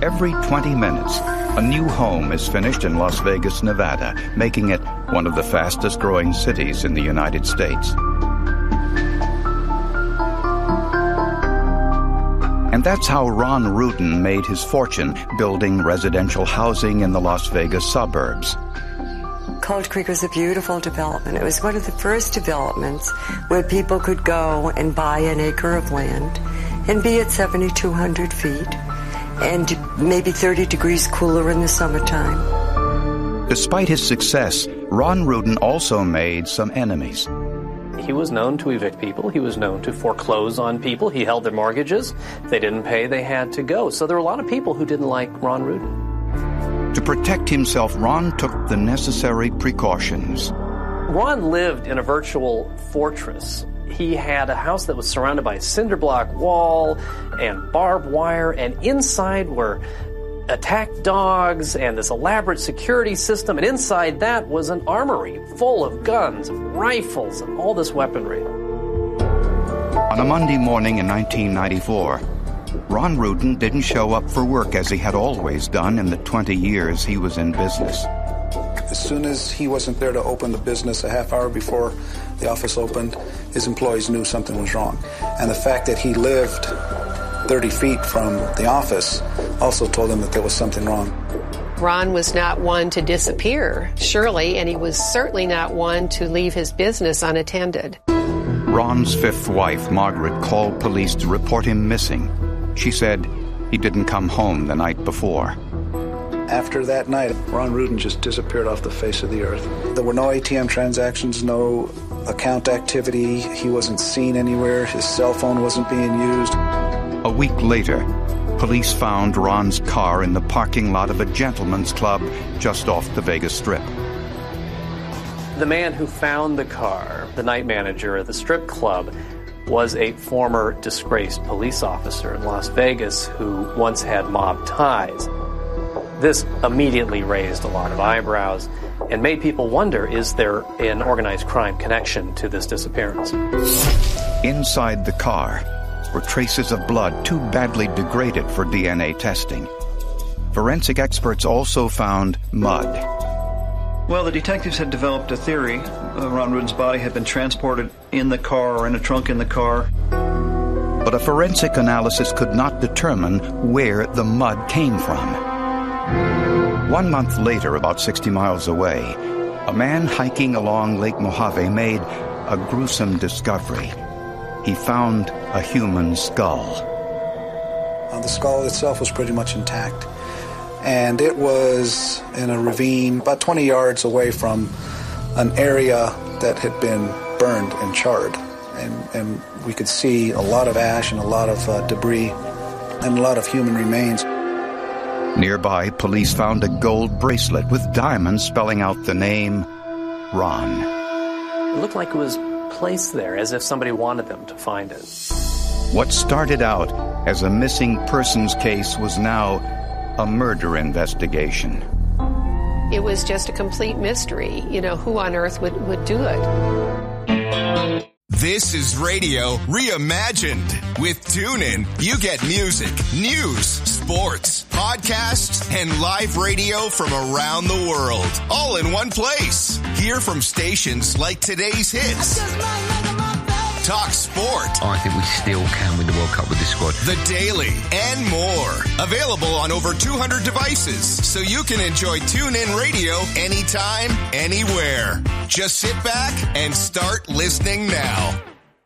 Every 20 minutes, a new home is finished in Las Vegas, Nevada, making it one of the fastest-growing cities in the United States. And that's how Ron Rudin made his fortune building residential housing in the Las Vegas suburbs. Cold Creek was a beautiful development. It was one of the first developments where people could go and buy an acre of land and be at 7,200 feet and maybe 30 degrees cooler in the summertime. Despite his success, Ron Rudin also made some enemies. He was known to evict people. He was known to foreclose on people. He held their mortgages. If they didn't pay, they had to go. So there were a lot of people who didn't like Ron Rudin. To protect himself, Ron took the necessary precautions. Ron lived in a virtual fortress. He had a house that was surrounded by a cinder block wall and barbed wire, and inside were attack dogs and this elaborate security system, and inside that was an armory full of guns, rifles, and all this weaponry. On a Monday morning in 1994, Ron Rudin didn't show up for work as he had always done in the 20 years he was in business. As soon as he wasn't there to open the business a half hour before the office opened, his employees knew something was wrong. And the fact that he lived 30 feet from the office also told him that there was something wrong. Ron was not one to disappear, surely, and he was certainly not one to leave his business unattended. Ron's fifth wife, Margaret, called police to report him missing. She said he didn't come home the night before. After that night, Ron Rudin just disappeared off the face of the earth. There were no ATM transactions, no account activity. He wasn't seen anywhere. His cell phone wasn't being used. A week later, police found Ron's car in the parking lot of a gentleman's club just off the Vegas Strip. The man who found the car, the night manager at the strip club, was a former disgraced police officer in Las Vegas who once had mob ties. This immediately raised a lot of eyebrows and made people wonder, is there an organized crime connection to this disappearance? Inside the car were traces of blood too badly degraded for DNA testing. Forensic experts also found mud. Well, the detectives had developed a theory. Ron Rudin's body had been transported in the car or in a trunk in the car. But a forensic analysis could not determine where the mud came from. 1 month later, about 60 miles away, a man hiking along Lake Mojave made a gruesome discovery. He found a human skull. The skull itself was pretty much intact. And it was in a ravine about 20 yards away from an area that had been burned and charred. And we could see a lot of ash and a lot of debris and a lot of human remains. Nearby, police found a gold bracelet with diamonds spelling out the name Ron. It looked like it was placed there as if somebody wanted them to find it. What started out as a missing persons case was now a murder investigation. It was just a complete mystery. You know, who on earth would do it? This is radio reimagined. With TuneIn, you get music, news, sports, podcasts, and live radio from around the world, all in one place. Hear from stations like Today's Hits, Talk Sport. I think we still can win the World Cup with this squad. The Daily, and more. Available on over 200 devices, so you can enjoy TuneIn Radio anytime, anywhere. Just sit back and start listening now.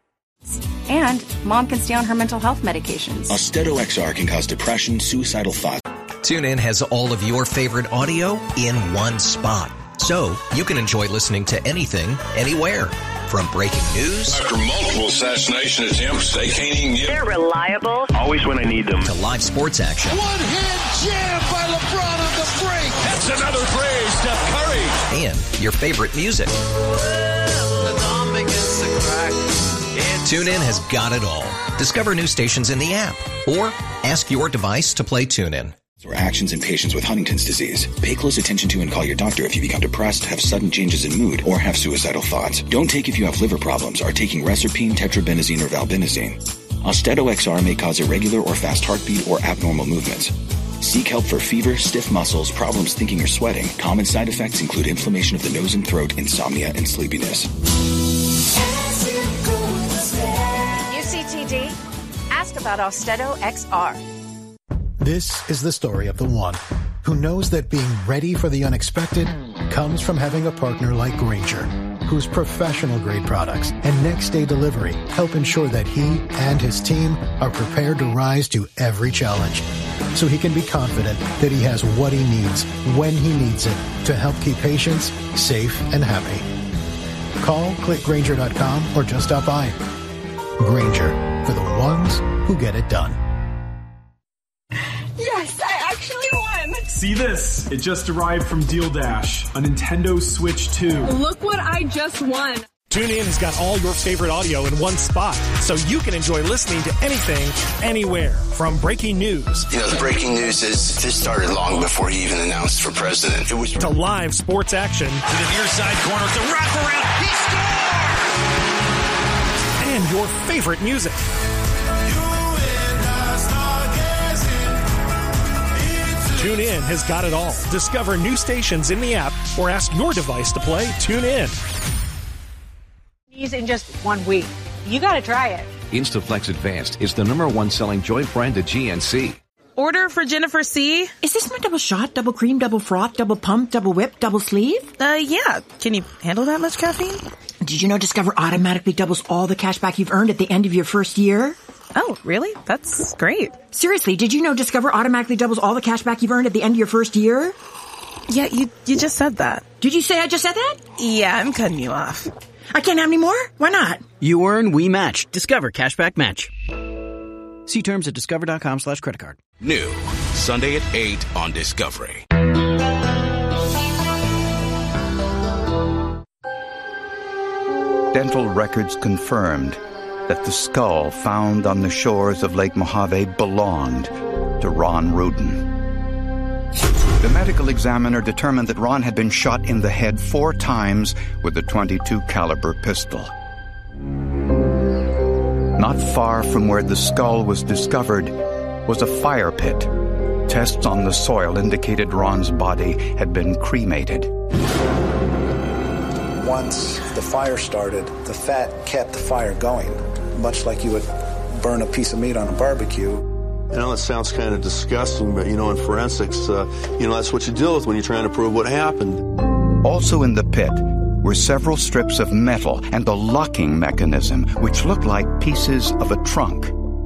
And Mom can stay on her mental health medications. Austedo XR can cause depression, suicidal thoughts. TuneIn has all of your favorite audio in one spot, so you can enjoy listening to anything, anywhere. From breaking news. After multiple assassination attempts, they can't even get... They're reliable. Always when I need them. To live sports action. One-hand jam by LeBron on the break. That's another play, Steph Curry. And your favorite music. TuneIn has got it all. Discover new stations in the app. Or ask your device to play TuneIn. Or actions in patients with Huntington's disease. Pay close attention to and call your doctor if you become depressed, have sudden changes in mood, or have suicidal thoughts. Don't take if you have liver problems, are taking Reserpine, Tetrabenazine, or Valbenazine. Austedo XR may cause irregular or fast heartbeat or abnormal movements. Seek help for fever, stiff muscles, problems thinking or sweating. Common side effects include inflammation of the nose and throat, insomnia, and sleepiness. UCTD, ask about Austedo XR. This is the story of the one who knows that being ready for the unexpected comes from having a partner like Grainger, whose professional-grade products and next-day delivery help ensure that he and his team are prepared to rise to every challenge, so he can be confident that he has what he needs when he needs it to help keep patients safe and happy. Call, click Grainger.com, or just stop by. Grainger, for the ones who get it done. Yes, I actually won! See this? It just arrived from Deal Dash, a Nintendo Switch 2. Look what I just won. TuneIn has got all your favorite audio in one spot, so you can enjoy listening to anything, anywhere. From breaking news. You know, the breaking news is this started long before he even announced for president. It was to live sports action. To the near side corner, the wraparound, he scores! And your favorite music. TuneIn has got it all. Discover new stations in the app or ask your device to play TuneIn. In just 1 week. You gotta try it. Instaflex Advanced is the #1 selling joint brand at GNC. Order for Jennifer C. Is this my double shot, double cream, double froth, double pump, double whip, double sleeve? Yeah. Can you handle that much caffeine? Did you know Discover automatically doubles all the cash back you've earned at the end of your first year? Oh, really? That's great. Seriously, did you know Discover automatically doubles all the cash back you've earned at the end of your first year? Yeah, you just said that. Did you say I just said that? Yeah, I'm cutting you off. I can't have any more? Why not? You earn, we match. Discover Cashback Match. See terms at discover.com/creditcard. New, Sunday at 8 on Discovery. Dental records confirmed that the skull found on the shores of Lake Mojave belonged to Ron Rudin. The medical examiner determined that Ron had been shot in the head 4 times with a .22 caliber pistol. Not far from where the skull was discovered was a fire pit. Tests on the soil indicated Ron's body had been cremated. Once the fire started, the fat kept the fire going, much like you would burn a piece of meat on a barbecue. I know that sounds kind of disgusting, but, in forensics, that's what you deal with when you're trying to prove what happened. Also in the pit were several strips of metal and a locking mechanism, which looked like pieces of a trunk.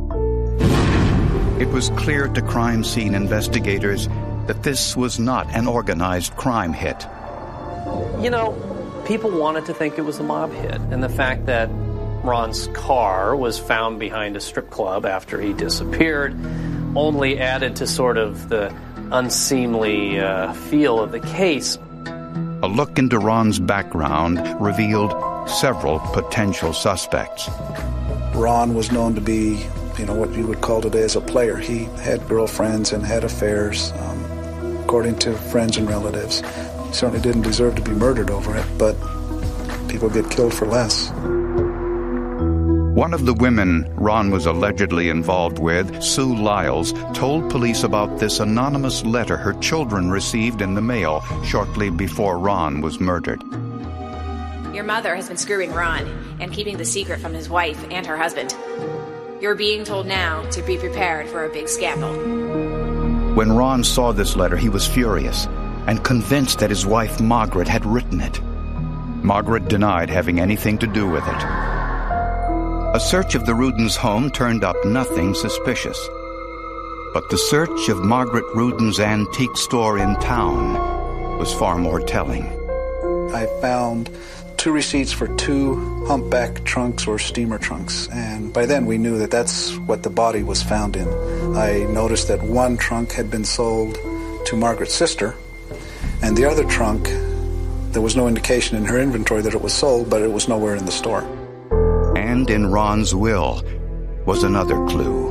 It was clear to crime scene investigators that this was not an organized crime hit. People wanted to think it was a mob hit, and the fact that Ron's car was found behind a strip club after he disappeared only added to sort of the unseemly feel of the case. A look into Ron's background revealed several potential suspects. Ron was known to be, what you would call today as a player. He had girlfriends and had affairs, according to friends and relatives. He certainly didn't deserve to be murdered over it, but people get killed for less. One of the women Ron was allegedly involved with, Sue Lyles, told police about this anonymous letter her children received in the mail shortly before Ron was murdered. Your mother has been screwing Ron and keeping the secret from his wife and her husband. You're being told now to be prepared for a big scandal. When Ron saw this letter, he was furious and convinced that his wife Margaret had written it. Margaret denied having anything to do with it. A search of the Rudins' home turned up nothing suspicious. But the search of Margaret Rudin's antique store in town was far more telling. I found 2 receipts for 2 humpback trunks or steamer trunks, and by then we knew that that's what the body was found in. I noticed that one trunk had been sold to Margaret's sister, and the other trunk, there was no indication in her inventory that it was sold, but it was nowhere in the store. And in Ron's will was another clue.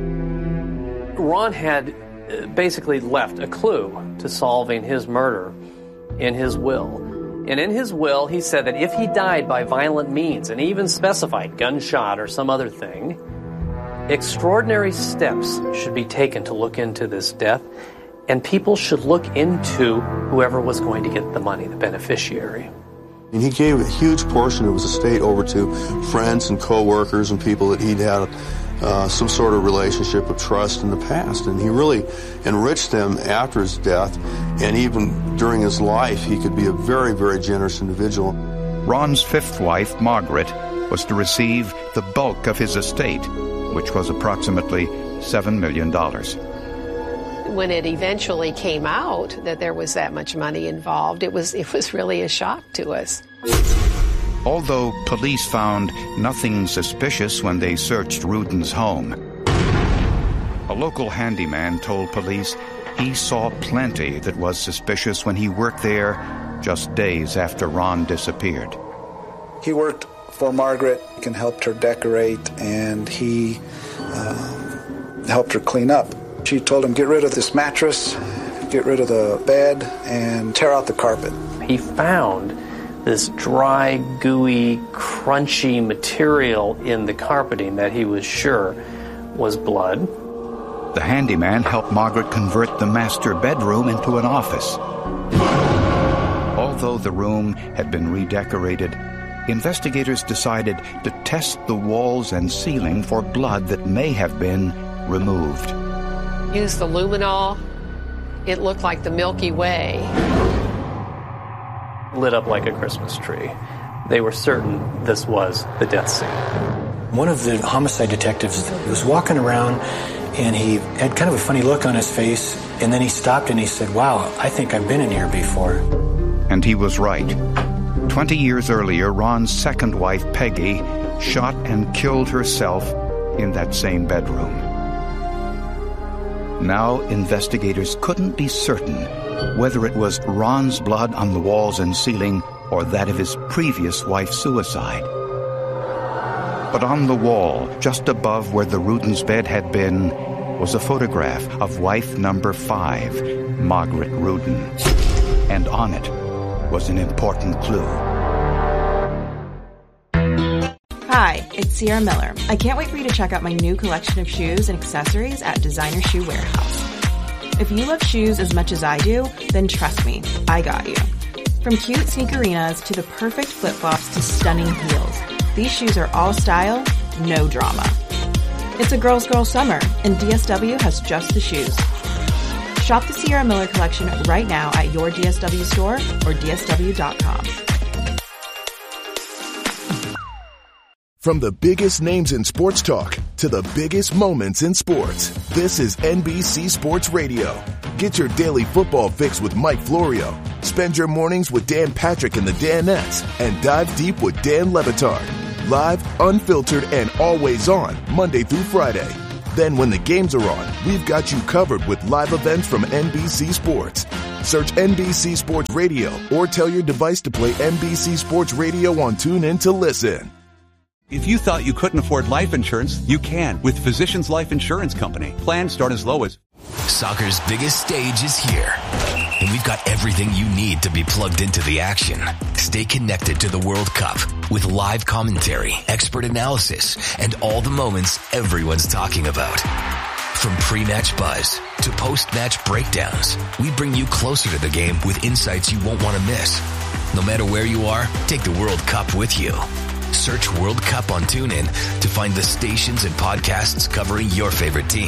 Ron had basically left a clue to solving his murder in his will. And in his will, he said that if he died by violent means, and he even specified gunshot or some other thing, extraordinary steps should be taken to look into this death, and people should look into whoever was going to get the money, the beneficiary. And he gave a huge portion of his estate over to friends and co-workers and people that he'd had some sort of relationship of trust in the past. And he really enriched them after his death, and even during his life, he could be a very, very generous individual. Ron's fifth wife, Margaret, was to receive the bulk of his estate, which was approximately $7 million. When it eventually came out that there was that much money involved, it was really a shock to us. Although police found nothing suspicious when they searched Rudin's home, a local handyman told police he saw plenty that was suspicious when he worked there just days after Ron disappeared. He worked for Margaret and helped her decorate, and he helped her clean up. She told him, get rid of this mattress, get rid of the bed, and tear out the carpet. He found this dry, gooey, crunchy material in the carpeting that he was sure was blood. The handyman helped Margaret convert the master bedroom into an office. Although the room had been redecorated, investigators decided to test the walls and ceiling for blood that may have been removed. Used the luminol. It looked like the Milky Way. Lit up like a Christmas tree. They were certain this was the death scene. One of the homicide detectives was walking around, and he had kind of a funny look on his face, and then he stopped and he said, wow, I think I've been in here before. And he was right. 20 years earlier, Ron's second wife, Peggy, shot and killed herself in that same bedroom. Now, investigators couldn't be certain whether it was Ron's blood on the walls and ceiling or that of his previous wife's suicide. But on the wall, just above where the Rudin's bed had been, was a photograph of wife number 5, Margaret Rudin. And on it was an important clue. Hi, it's Sierra Miller. I can't wait for you to check out my new collection of shoes and accessories at Designer Shoe Warehouse. If you love shoes as much as I do, then trust me, I got you. From cute sneakerinas to the perfect flip-flops to stunning heels, these shoes are all style, no drama. It's a girl's girl summer, and DSW has just the shoes. Shop the Sierra Miller collection right now at your DSW store or dsw.com. From the biggest names in sports talk to the biggest moments in sports, this is NBC Sports Radio. Get your daily football fix with Mike Florio. Spend your mornings with Dan Patrick and the Danettes, and dive deep with Dan Le Batard. Live, unfiltered, and always on, Monday through Friday. Then when the games are on, we've got you covered with live events from NBC Sports. Search NBC Sports Radio or tell your device to play NBC Sports Radio on TuneIn to listen. If you thought you couldn't afford life insurance, you can with Physicians Life Insurance Company. Plans start as low as... Soccer's biggest stage is here, and we've got everything you need to be plugged into the action. Stay connected to the World Cup with live commentary, expert analysis, and all the moments everyone's talking about. From pre-match buzz to post-match breakdowns, we bring you closer to the game with insights you won't want to miss. No matter where you are, take the World Cup with you. Search World Cup on TuneIn to find the stations and podcasts covering your favorite team.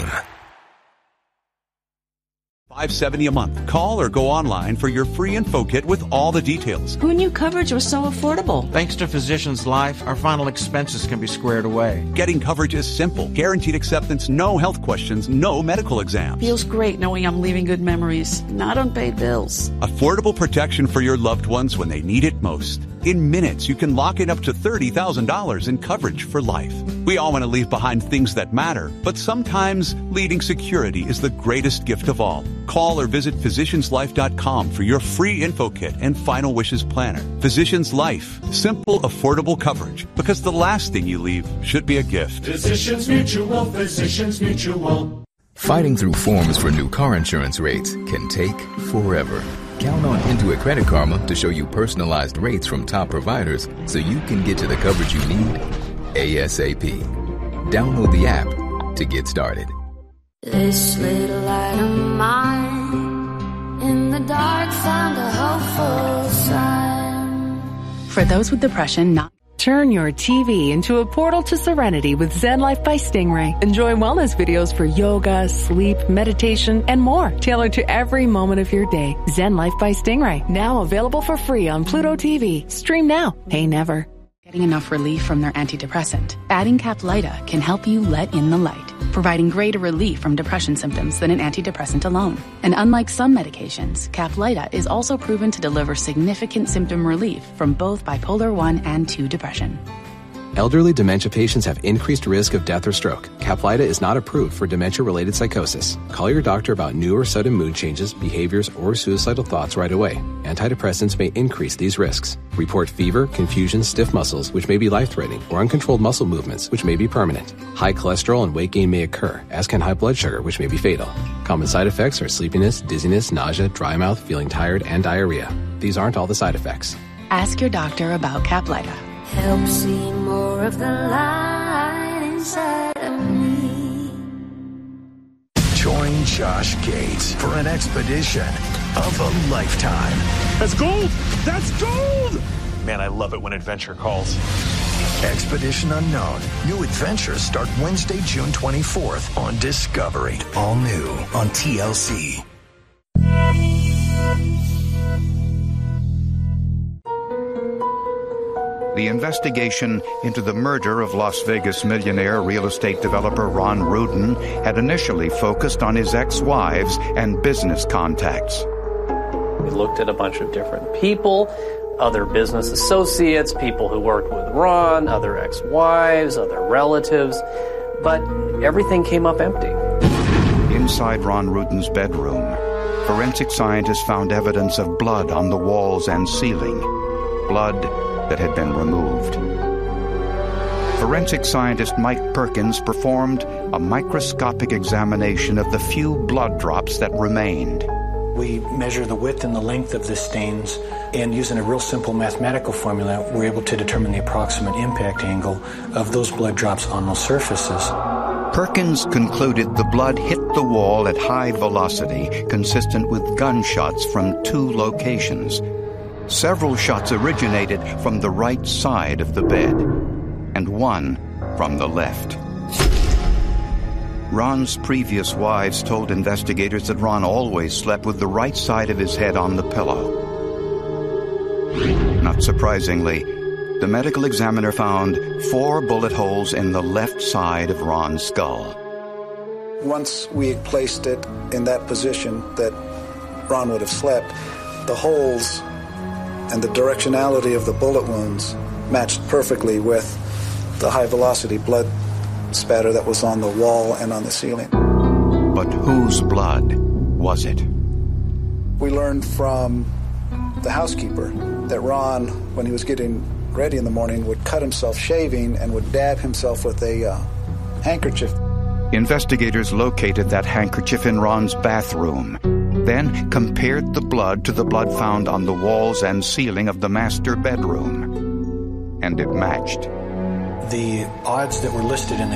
$5.70 a month. Call or go online for your free info kit with all the details. Who knew coverage was so affordable? Thanks to Physicians Life, our final expenses can be squared away. Getting coverage is simple. Guaranteed acceptance, no health questions, no medical exams. Feels great knowing I'm leaving good memories, not unpaid bills. Affordable protection for your loved ones when they need it most. In minutes, you can lock in up to $30,000 in coverage for life. We all want to leave behind things that matter, but sometimes leading security is the greatest gift of all. Call or visit physicianslife.com for your free info kit and final wishes planner. Physicians Life. Simple, affordable coverage, because the last thing you leave should be a gift. Physicians Mutual, Physicians Mutual. Fighting through forms for new car insurance rates can take forever. Count on Intuit Credit Karma to show you personalized rates from top providers so you can get to the coverage you need ASAP. Download the app to get started. This little light of mine For those with depression, not... Turn your TV into a portal to serenity with Zen Life by Stingray. Enjoy wellness videos for yoga, sleep, meditation, and more, tailored to every moment of your day. Zen Life by Stingray, now available for free on Pluto TV. Stream now, pay never. Getting enough relief from their antidepressant. Adding Caplyta can help you let in the light, providing greater relief from depression symptoms than an antidepressant alone. And unlike some medications, Caplyta is also proven to deliver significant symptom relief from both bipolar 1 and 2 depression. Elderly dementia patients have increased risk of death or stroke. Caplyta is not approved for dementia-related psychosis. Call your doctor about new or sudden mood changes, behaviors, or suicidal thoughts right away. Antidepressants may increase these risks. Report fever, confusion, stiff muscles, which may be life-threatening, or uncontrolled muscle movements, which may be permanent. High cholesterol and weight gain may occur, as can high blood sugar, which may be fatal. Common side effects are sleepiness, dizziness, nausea, dry mouth, feeling tired, and diarrhea. These aren't all the side effects. Ask your doctor about Caplyta. Help see more of the light inside of me. Join Josh Gates for an expedition of a lifetime. That's gold! That's gold! Man, I love it when adventure calls. Expedition Unknown. New adventures start Wednesday, June 24th on Discovery. All new on TLC. The investigation into the murder of Las Vegas millionaire real estate developer Ron Rudin had initially focused on his ex-wives and business contacts. We looked at a bunch of different people, other business associates, people who worked with Ron, other ex-wives, other relatives, but everything came up empty. Inside Ron Rudin's bedroom, forensic scientists found evidence of blood on the walls and ceiling. Blood that had been removed. Forensic scientist Mike Perkins performed a microscopic examination of the few blood drops that remained. We measure the width and the length of the stains, and using a real simple mathematical formula, we're able to determine the approximate impact angle of those blood drops on those surfaces. Perkins concluded the blood hit the wall at high velocity, consistent with gunshots from 2 locations. Several shots originated from the right side of the bed, and one from the left. Ron's previous wives told investigators that Ron always slept with the right side of his head on the pillow. Not surprisingly, the medical examiner found 4 bullet holes in the left side of Ron's skull. Once we had placed it in that position that Ron would have slept, the holes and the directionality of the bullet wounds matched perfectly with the high-velocity blood spatter that was on the wall and on the ceiling. But whose blood was it? We learned from the housekeeper that Ron, when he was getting ready in the morning, would cut himself shaving and would dab himself with a handkerchief. Investigators located that handkerchief in Ron's bathroom, then compared the blood to the blood found on the walls and ceiling of the master bedroom. And it matched. The odds that were listed in the